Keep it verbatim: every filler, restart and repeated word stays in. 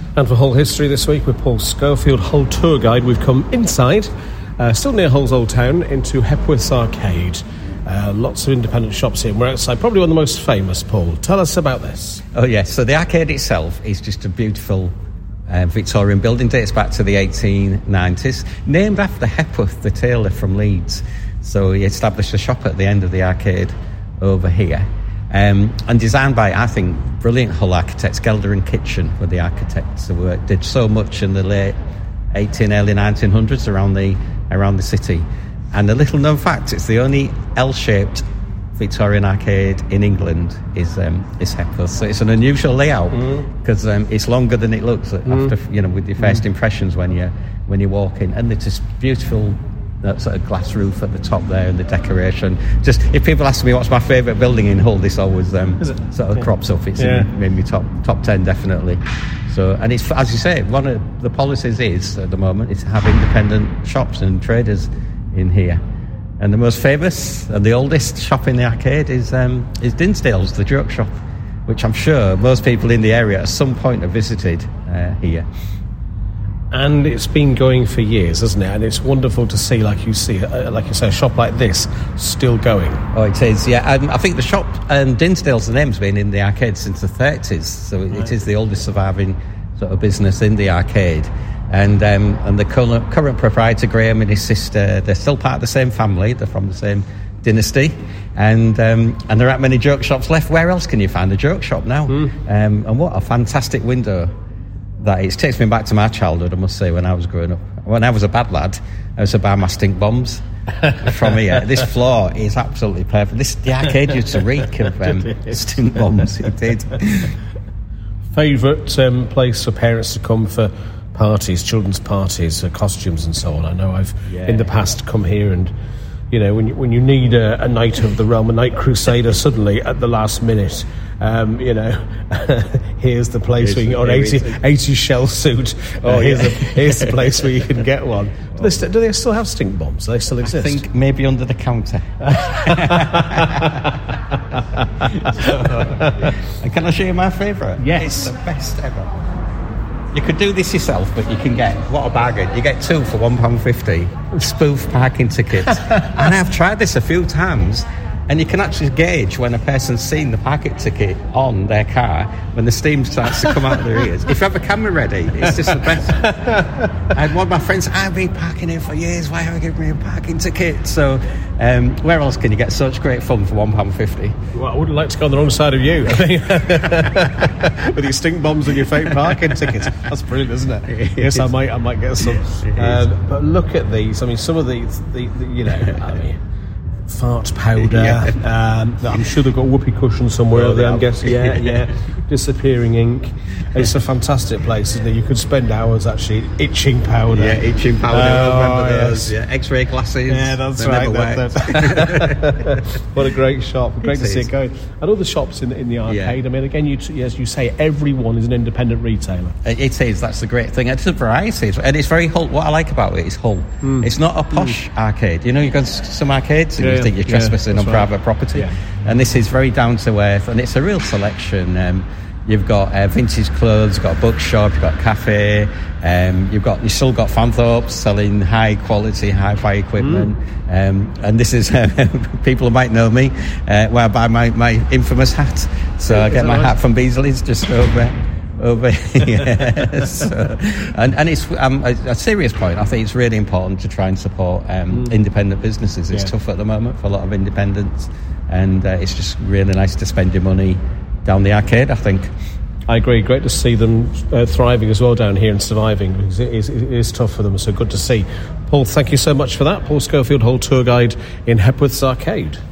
And for Hull History this week with Paul Schofield, Hull Tour Guide, we've come inside, uh, still near Hull's Old Town, into Hepworth's Arcade. Uh, lots of independent shops here. We're outside, probably one of the most famous, Paul. Tell us about this. Oh, yes. So the arcade itself is just a beautiful uh, Victorian building. Dates back to the eighteen nineties. Named after Hepworth, the tailor from Leeds. So he established a shop at the end of the arcade over here. Um, and designed by, I think, brilliant Hull architects. Gelder and Kitchen were the architects who were, did so much in the late eighteen, early nineteen hundreds around the around the city. And a little known fact, it's the only L-shaped Victorian arcade in England is um, is Hepworth. So it's an unusual layout because mm. um, it's longer than it looks mm. after, you know, with your first mm. impressions when you when you walk in. And it's this beautiful that sort of glass roof at the top there and the decoration. Just if people ask me what's my favourite building in Hull, this always um, sort of yeah. crops up. It's yeah. in maybe top top ten definitely. So and it's, as you say, one of the policies is at the moment is to have independent shops and traders in here. And the most famous and the oldest shop in the arcade is um, is Dinsdale's, the joke shop, which I'm sure most people in the area at some point have visited uh, here. And it's been going for years, hasn't it? And it's wonderful to see, like you see, uh, like you say, a shop like this still going. Oh, it is, yeah. Um, I think the shop, um, Dinsdale's, the name's been in the arcade since the thirties, so it, right. it is the oldest surviving sort of business in the arcade. And um, and the current, current proprietor, Graham, and his sister, they're still part of the same family. They're from the same dynasty. And um, and there aren't many joke shops left. Where else can you find a joke shop now? Mm. Um, and what a fantastic window that is. It takes me back to my childhood, I must say, when I was growing up. When I was a bad lad, I used to buy my stink bombs from here. This floor is absolutely perfect. This The arcade used to reek of um, stink bombs. It did. Favourite um, place for parents to come for parties, children's parties, uh, costumes and so on? I know I've yeah. in the past come here and, you know, when you, when you need a, a Knight of the Realm, a Knight Crusader suddenly at the last minute, um, you know, here's the place here's where you can, or eighty, eighty shell suit, oh, uh, here's, yeah. the, here's the place where you can get one. Do they, st- do they still have stink bombs? Do they still exist? I think maybe under the counter. And can I show you my favourite? Yes. It's the best ever. You could do this yourself, but you can get, what a bargain, you get two for one pound fifty, spoof parking tickets. And I've tried this a few times, and you can actually gauge when a person's seen the parking ticket on their car when the steam starts to come out of their ears. If you have a camera ready, it's just the best. I had one of my friends, I've been parking here for years, why haven't you given me a parking ticket? So um, where else can you get such great fun for one pound fifty? Well, I wouldn't like to go on the wrong side of you, I think. With your stink bombs and your fake parking tickets. That's brilliant, isn't it? it yes, is. I might I might get some. Um, but look at these. I mean, some of these, the, the, you know, I mean, fart powder. Yeah. Um, I'm sure they've got whoopee cushions somewhere oh, there, I'm guessing. Yeah, yeah. Disappearing ink. It's a fantastic place, isn't it? You could spend hours actually itching powder. Yeah, itching powder. Oh, I remember those. Yes. Yeah, X-ray glasses. Yeah, that's right. That, that. What a great shop. Great it to is. see it going. And all the shops in, in the arcade. Yeah. I mean, again, you t- as you say, everyone is an independent retailer. It is. That's the great thing. It's a variety. And it's very Hull. What I like about it is Hull. Mm. It's not a posh mm. arcade. You know, you go to some arcades and yeah, you think you're trespassing yeah, on right. private property. Yeah. And this is very down to earth, and it's a real selection. Um, you've got uh, vintage clothes, you've got a bookshop, you've got a cafe, um, you've got you still got Fanthorpe selling high quality, hi-fi equipment. Mm. Um, and this is uh, people might know me uh, where I buy my, my infamous hat. So is I get my right? hat from Beasley's just over. Over here, so, and and it's um, a, a serious point. I think it's really important to try and support um, mm. independent businesses. It's yeah. tough at the moment for a lot of independents, and uh, it's just really nice to spend your money down the arcade, I think. I agree. Great to see them uh, thriving as well down here and surviving, because it is, it is tough for them. So good to see. Paul, thank you so much for that. Paul Schofield, Hull Tour Guide in Hepworth's Arcade.